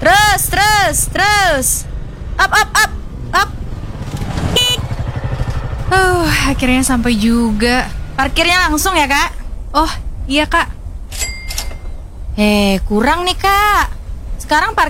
Terus. Up. Akhirnya sampai juga. Parkirnya langsung ya, Kak? Oh, iya Kak. Kurang nih, Kak. Sekarang